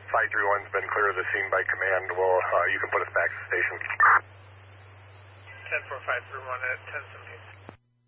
531's been clear of the scene by command. Well, you can put us back to station. 10-4-531 at 10-17.